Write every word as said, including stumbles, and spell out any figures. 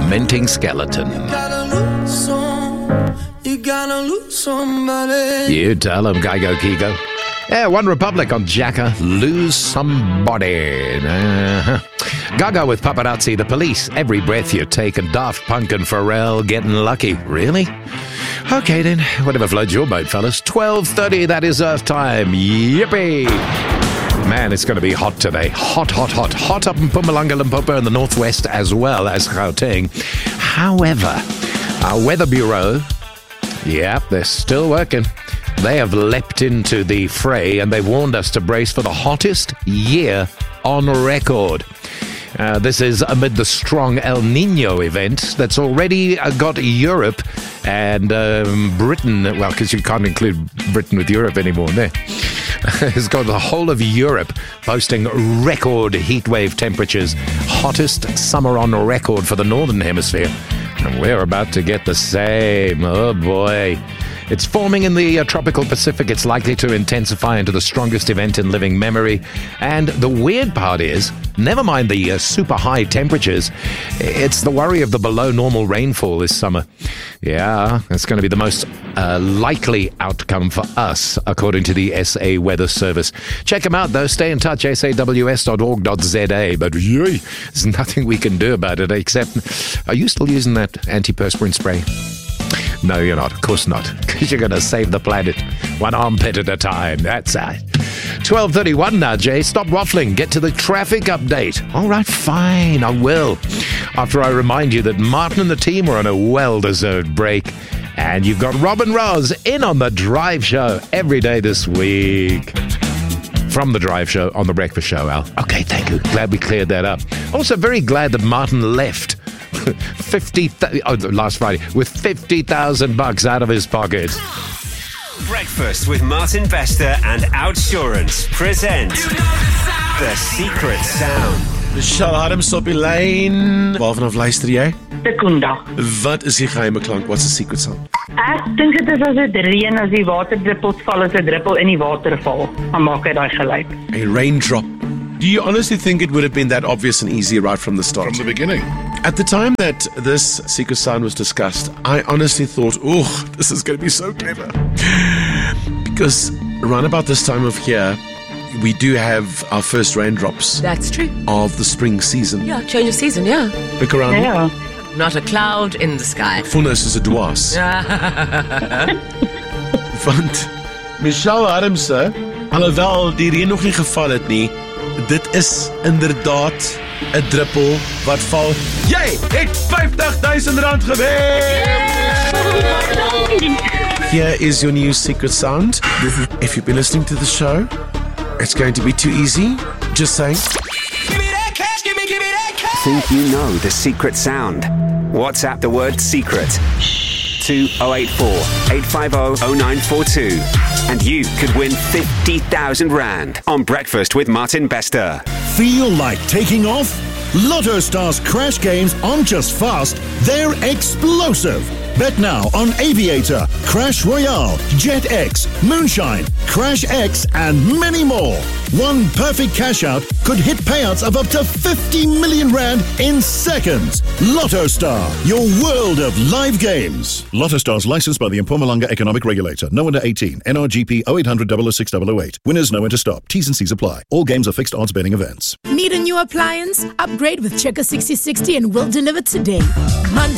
tormenting skeleton. You gotta lose some, you gotta lose somebody. You tell him, Geigo Kigo. Yeah, One Republic on Jacka, Lose Somebody. Uh-huh. Gaga with Paparazzi, The Police, Every Breath You Take, and Daft Punk and Pharrell, Getting Lucky. Really? Okay then, whatever floats your boat, fellas. twelve thirty, that is Earth time. Yippee! Man, it's going to be hot today. Hot, hot, hot. Hot up in Mpumalanga, Limpopo, in the northwest, as well as Gauteng. However, our Weather Bureau, yeah, they're still working. They have leapt into the fray and they've warned us to brace for the hottest year on record. Uh, this is amid the strong El Nino event that's already uh, got Europe and um, Britain, well, because you can't include Britain with Europe anymore there. It's got the whole of Europe posting record heatwave temperatures, hottest summer on record for the Northern Hemisphere. And we're about to get the same. Oh boy. It's forming in the uh, tropical Pacific. It's likely to intensify into the strongest event in living memory. And the weird part is, never mind the uh, super high temperatures, it's the worry of the below normal rainfall this summer. Yeah, it's going to be the most uh, likely outcome for us, according to the S A Weather Service. Check them out, though. Stay in touch, s a w s dot org dot z a. But yay, there's nothing we can do about it, except, are you still using that antiperspirant spray? No, you're not. Of course not. Because you're going to save the planet one armpit at a time. That's it. twelve thirty-one now, Jay. Stop waffling. Get to the traffic update. All right, fine. I will. After I remind you that Martin and the team are on a well-deserved break. And you've got Robin Ross in on the Drive Show every day this week. From the Drive Show on the Breakfast Show, Al. Okay, thank you. Glad we cleared that up. Also, very glad that Martin left. fifty th- oh, last Friday with fifty thousand bucks out of his pocket. Breakfast with Martin Bester and Outsurance present The Secret Sound. Michelle Adams op die lyn. Waarvan af luister jy? Sekunda. Wat is die geheime klank? What's the secret sound? Ek dink dit is as dit reën, as die waterdruppels val, as 'n druppel in die water val, dan maak hy daai geluid. A raindrop. Do you honestly think it would have been that obvious and easy right from the start? From the beginning. At the time that this secret sound was discussed, I honestly thought, oh, this is going to be so clever. Because around about this time of year, we do have our first raindrops. That's true. Of the spring season. Yeah, change of season, yeah. Look around. Ja. Not a cloud in the sky. Fulness is a dwaas. Want Michelle Adams, alhoewel die reën nog nie geval het nie, dit is inderdaad 'n druppel wat val. Jy het fifty thousand rand gewen! Here is your new secret sound. If you've been listening to the show, it's going to be too easy. Just saying. Give me that cash, give me, give me that cash. Think you know the secret sound? WhatsApp the word secret to oh eight four, eight five oh, oh nine four two and you could win fifty thousand rand on Breakfast with Martin Bester. Feel like taking off? Lotto Stars Crash Games aren't just fast, they're explosive. Bet now on Aviator, Crash Royale, Jet X, Moonshine, Crash X, and many more. One perfect cash out could hit payouts of up to fifty million rand in seconds. Lotto Star, your world of live games. Lotto Stars licensed by the Mpumalanga Economic Regulator. No under eighteen. N R G P oh eight hundred, oh oh six, oh oh eight. Winners know when to stop. T's and C's apply. All games are fixed odds betting events. Need a new appliance? Upgrade with Checker sixty sixty and we'll deliver today.